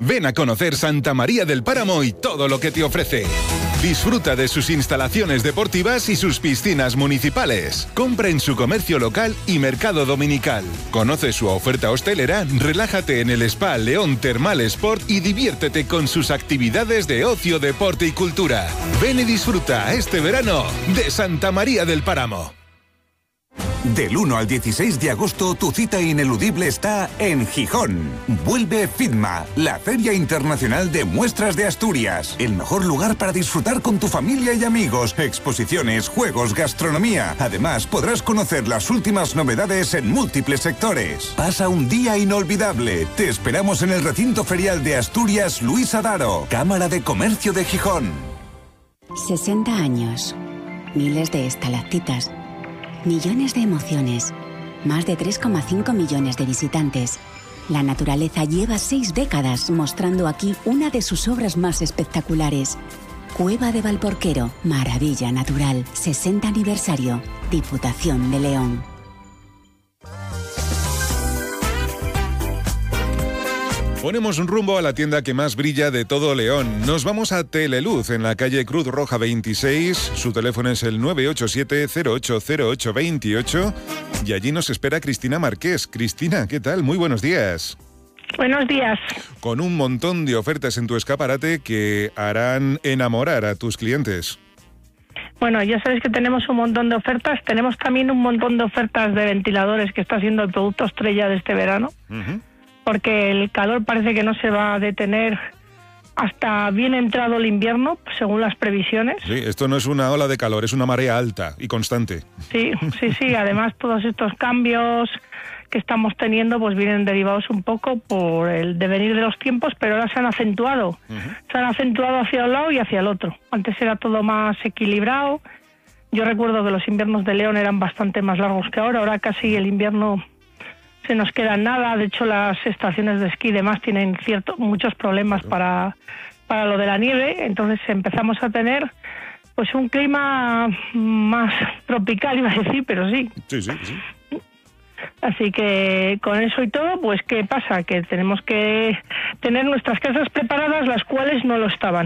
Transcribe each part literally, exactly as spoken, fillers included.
Ven a conocer Santa María del Páramo y todo lo que te ofrece. Disfruta de sus instalaciones deportivas y sus piscinas municipales. Compra en su comercio local y mercado dominical. Conoce su oferta hostelera, relájate en el Spa León Termal Sport y diviértete con sus actividades de ocio, deporte y cultura. Ven y disfruta este verano de Santa María del Páramo. Del uno al dieciséis de agosto, tu cita ineludible está en Gijón. Vuelve FITMA, la Feria Internacional de Muestras de Asturias. El mejor lugar para disfrutar con tu familia y amigos. Exposiciones, juegos, gastronomía. Además, podrás conocer las últimas novedades en múltiples sectores. Pasa un día inolvidable. Te esperamos en el recinto ferial de Asturias Luis Adaro, Cámara de Comercio de Gijón. sesenta años. Miles de estalactitas. Millones de emociones, más de tres coma cinco millones de visitantes. La naturaleza lleva seis décadas mostrando aquí una de sus obras más espectaculares. Cueva de Valporquero, maravilla natural, sesenta aniversario, Diputación de León. Ponemos un rumbo a la tienda que más brilla de todo León. Nos vamos a Teleluz, en la calle Cruz Roja veintiséis. Su teléfono es el nueve ocho siete cero ocho cero ocho dos ocho. Y allí nos espera Cristina Marqués. Cristina, ¿qué tal? Muy buenos días. Buenos días. Con un montón de ofertas en tu escaparate que harán enamorar a tus clientes. Bueno, ya sabéis que tenemos un montón de ofertas. Tenemos también un montón de ofertas de ventiladores, que está siendo el producto estrella de este verano. Uh-huh. Porque el calor parece que no se va a detener hasta bien entrado el invierno, según las previsiones. Sí, esto no es una ola de calor, es una marea alta y constante. Sí, sí, sí. Además, todos estos cambios que estamos teniendo pues vienen derivados un poco por el devenir de los tiempos, pero ahora se han acentuado. Uh-huh. Se han acentuado hacia un lado y hacia el otro. Antes era todo más equilibrado. Yo recuerdo que los inviernos de León eran bastante más largos que ahora. Ahora casi el invierno se nos queda nada. De hecho, las estaciones de esquí y demás tienen cierto, muchos problemas claro. para, para lo de la nieve. Entonces empezamos a tener pues un clima más tropical, iba a decir, pero sí. Sí, sí, sí. Así que con eso y todo, pues ¿qué pasa? Que tenemos que tener nuestras casas preparadas, las cuales no lo estaban.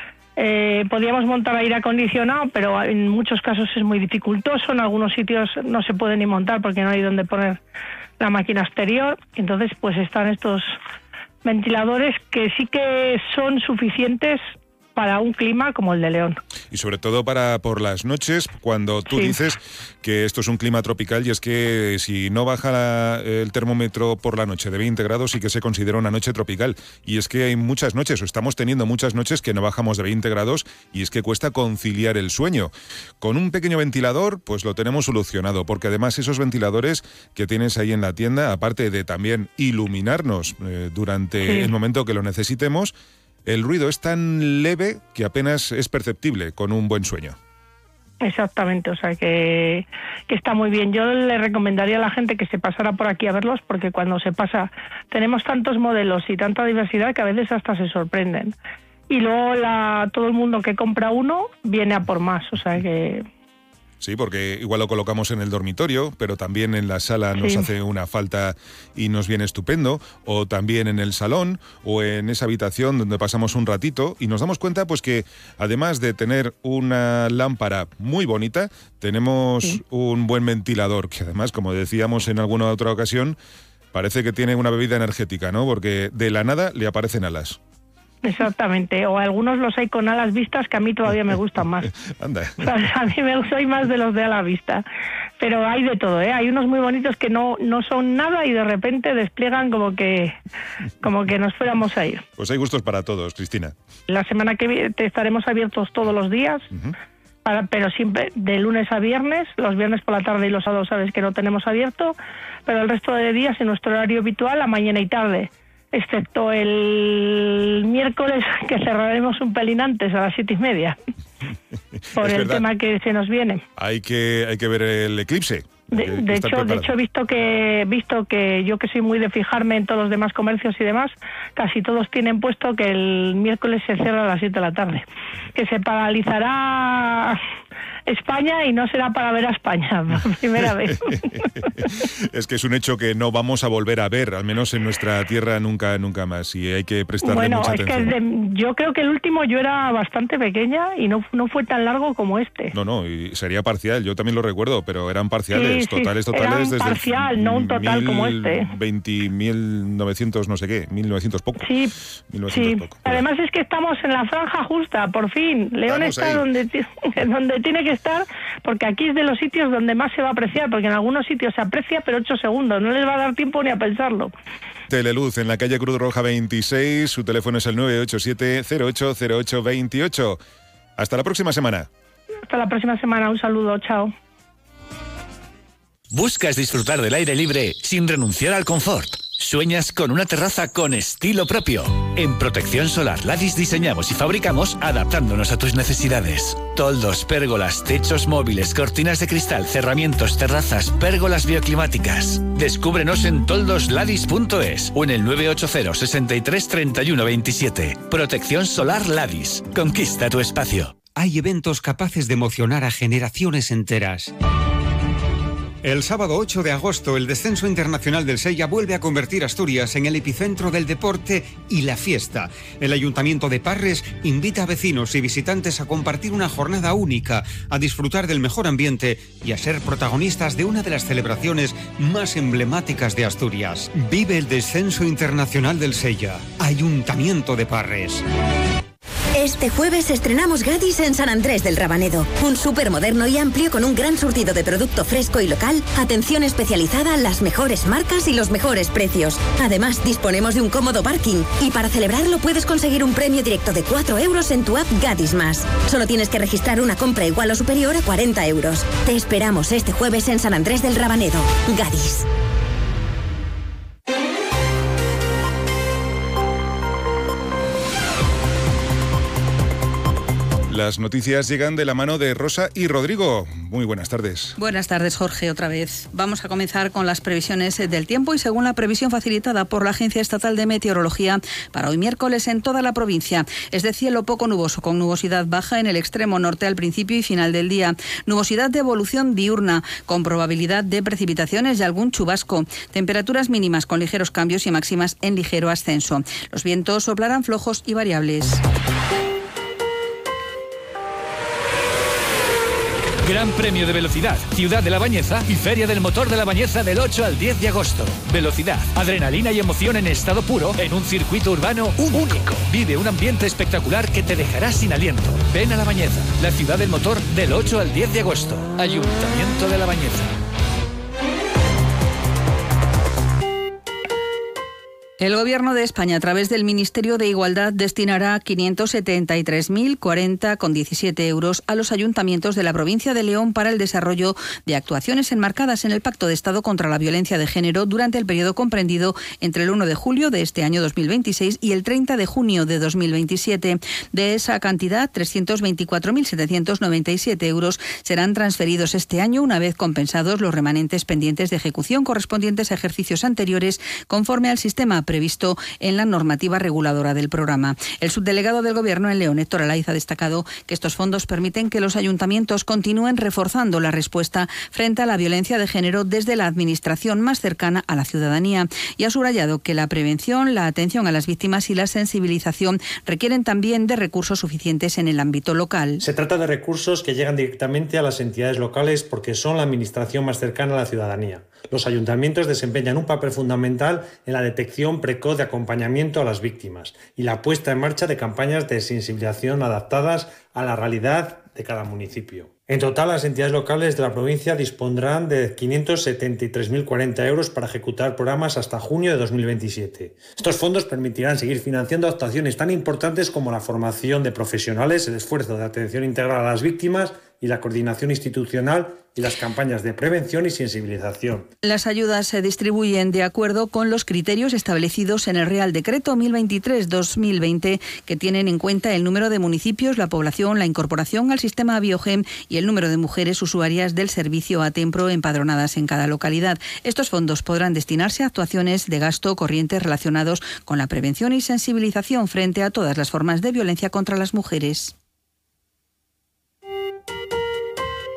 Eh, podíamos montar aire acondicionado, pero en muchos casos es muy dificultoso. En algunos sitios no se puede ni montar porque no hay donde poner la máquina exterior. Entonces pues están estos ventiladores que sí que son suficientes para un clima como el de León. Y sobre todo para por las noches, cuando tú sí. dices que esto es un clima tropical, y es que si no baja la, el termómetro por la noche de veinte grados, sí que se considera una noche tropical. Y es que hay muchas noches, o estamos teniendo muchas noches que no bajamos de veinte grados, y es que cuesta conciliar el sueño. Con un pequeño ventilador, pues lo tenemos solucionado, porque además esos ventiladores que tienes ahí en la tienda, aparte de también iluminarnos eh, durante sí. el momento que lo necesitemos, el ruido es tan leve que apenas es perceptible con un buen sueño. Exactamente, o sea que, que está muy bien. Yo le recomendaría a la gente que se pasara por aquí a verlos, porque cuando se pasa tenemos tantos modelos y tanta diversidad que a veces hasta se sorprenden. Y luego la, todo el mundo que compra uno viene a por más, o sea que... Sí, porque igual lo colocamos en el dormitorio, pero también en la sala nos sí. hace una falta y nos viene estupendo, o también en el salón o en esa habitación donde pasamos un ratito, y nos damos cuenta pues que además de tener una lámpara muy bonita, tenemos sí. un buen ventilador, que además, como decíamos en alguna otra ocasión, parece que tiene una bebida energética, ¿no? Porque de la nada le aparecen alas. Exactamente, o algunos los hay con alas vistas que a mí todavía me gustan más. Anda. O sea, a mí me soy más de los de ala vista, pero hay de todo, ¿eh? Hay unos muy bonitos que no no son nada y de repente despliegan como que como que nos fuéramos a ir. Pues hay gustos para todos, Cristina. La semana que viene estaremos abiertos todos los días, uh-huh. para, pero siempre de lunes a viernes. Los viernes por la tarde y los sábados sabes que no tenemos abierto, pero el resto de días en nuestro horario habitual, a mañana y tarde. Excepto el miércoles, que cerraremos un pelín antes, a las siete y media, por es el verdad. tema que se nos viene. Hay que hay que ver el eclipse. De, de hecho, de hecho, visto que visto que yo que soy muy de fijarme en todos los demás comercios y demás, casi todos tienen puesto que el miércoles se cierra a las siete de la tarde, que se paralizará España y no será para ver a España, por primera vez. Es que es un hecho que no vamos a volver a ver, al menos en nuestra tierra nunca nunca más, y hay que prestarle bueno, mucha es atención. Que de, yo creo que el último yo era bastante pequeña y no, no fue tan largo como este. No, no, y sería parcial, yo también lo recuerdo, pero eran parciales, sí, totales, sí, totales. Eran desde parcial, el no un total mil, como este. veinte, mil novecientos no sé qué, mil novecientos poco. Sí, mil novecientos sí. poco. Además es que estamos en la franja justa, por fin. León Vamos está donde, donde tiene que estar, porque aquí es de los sitios donde más se va a apreciar, porque en algunos sitios se aprecia, pero ocho segundos, no les va a dar tiempo ni a pensarlo. Teleluz, en la calle Cruz Roja veintiséis, su teléfono es el nueve ocho siete cero ocho cero ocho dos ocho. Hasta la próxima semana. Hasta la próxima semana, un saludo, chao. ¿Buscas disfrutar del aire libre sin renunciar al confort? ¿Sueñas con una terraza con estilo propio? En Protección Solar Ladis diseñamos y fabricamos adaptándonos a tus necesidades. Toldos, pérgolas, techos móviles, cortinas de cristal, cerramientos, terrazas, pérgolas bioclimáticas. Descúbrenos en toldos ladis punto es o en el nueve ocho cero, sesenta y tres, treinta y uno veintisiete. Protección Solar Ladis. Conquista tu espacio. Hay eventos capaces de emocionar a generaciones enteras. El sábado ocho de agosto, el descenso internacional del Sella vuelve a convertir Asturias en el epicentro del deporte y la fiesta. El Ayuntamiento de Parres invita a vecinos y visitantes a compartir una jornada única, a disfrutar del mejor ambiente y a ser protagonistas de una de las celebraciones más emblemáticas de Asturias. Vive el descenso internacional del Sella. Ayuntamiento de Parres. Este jueves estrenamos Gadis en San Andrés del Rabanedo. Un súper moderno y amplio con un gran surtido de producto fresco y local, atención especializada, las mejores marcas y los mejores precios. Además, disponemos de un cómodo parking y para celebrarlo puedes conseguir un premio directo de cuatro euros en tu app Gadis Más. Solo tienes que registrar una compra igual o superior a cuarenta euros. Te esperamos este jueves en San Andrés del Rabanedo. Gadis. Las noticias llegan de la mano de Rosa y Rodrigo. Muy buenas tardes. Buenas tardes, Jorge, otra vez. Vamos a comenzar con las previsiones del tiempo y según la previsión facilitada por la Agencia Estatal de Meteorología, para hoy miércoles en toda la provincia es de cielo poco nuboso, con nubosidad baja en el extremo norte al principio y final del día. Nubosidad de evolución diurna, con probabilidad de precipitaciones y algún chubasco. Temperaturas mínimas con ligeros cambios y máximas en ligero ascenso. Los vientos soplarán flojos y variables. Gran Premio de Velocidad, Ciudad de la Bañeza y Feria del Motor de la Bañeza del ocho al diez de agosto. Velocidad, adrenalina y emoción en estado puro en un circuito urbano único. Vive un ambiente espectacular que te dejará sin aliento. Ven a La Bañeza, la ciudad del motor del ocho al diez de agosto. Ayuntamiento de La Bañeza. El Gobierno de España, a través del Ministerio de Igualdad, destinará quinientos setenta y tres mil cuarenta coma diecisiete euros a los ayuntamientos de la provincia de León para el desarrollo de actuaciones enmarcadas en el Pacto de Estado contra la Violencia de Género durante el periodo comprendido entre el uno de julio de este año dos mil veintiséis y el treinta de junio de dos mil veintisiete. De esa cantidad, trescientos veinticuatro mil setecientos noventa y siete euros serán transferidos este año una vez compensados los remanentes pendientes de ejecución correspondientes a ejercicios anteriores conforme al sistema previsto en la normativa reguladora del programa. El subdelegado del Gobierno en León, Héctor Alaiz, ha destacado que estos fondos permiten que los ayuntamientos continúen reforzando la respuesta frente a la violencia de género desde la administración más cercana a la ciudadanía y ha subrayado que la prevención, la atención a las víctimas y la sensibilización requieren también de recursos suficientes en el ámbito local. Se trata de recursos que llegan directamente a las entidades locales porque son la administración más cercana a la ciudadanía. Los ayuntamientos desempeñan un papel fundamental en la detección precoz de acompañamiento a las víctimas y la puesta en marcha de campañas de sensibilización adaptadas a la realidad de cada municipio. En total, las entidades locales de la provincia dispondrán de quinientos setenta y tres mil cuarenta euros para ejecutar programas hasta junio de dos mil veintisiete. Estos fondos permitirán seguir financiando actuaciones tan importantes como la formación de profesionales, el esfuerzo de atención integral a las víctimas y la coordinación institucional y las campañas de prevención y sensibilización. Las ayudas se distribuyen de acuerdo con los criterios establecidos en el Real Decreto mil veintitrés barra dos mil veinte, que tienen en cuenta el número de municipios, la población, la incorporación al sistema Biogem y el número de mujeres usuarias del servicio a Tempro empadronadas en cada localidad. Estos fondos podrán destinarse a actuaciones de gasto corriente relacionados con la prevención y sensibilización frente a todas las formas de violencia contra las mujeres.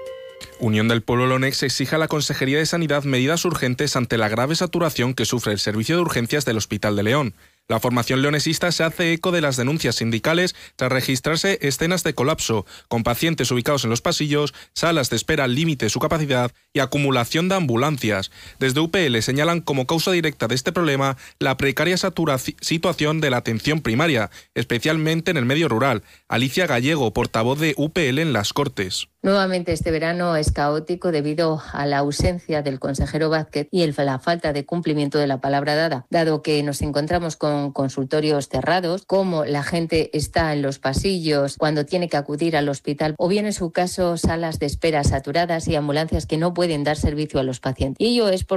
Unión del Pueblo Leonés exige a la Consejería de Sanidad medidas urgentes ante la grave saturación que sufre el servicio de urgencias del Hospital de León. La formación leonesista se hace eco de las denuncias sindicales tras registrarse escenas de colapso, con pacientes ubicados en los pasillos, salas de espera al límite de su capacidad y acumulación de ambulancias. Desde U P L señalan como causa directa de este problema la precaria situación de la atención primaria, especialmente en el medio rural. Alicia Gallego, portavoz de U P L en las Cortes. Nuevamente este verano es caótico debido a la ausencia del consejero Vázquez y el, la falta de cumplimiento de la palabra dada, dado que nos encontramos con consultorios cerrados, como la gente está en los pasillos cuando tiene que acudir al hospital, o bien en su caso salas de espera saturadas y ambulancias que no pueden dar servicio a los pacientes. Y ello es por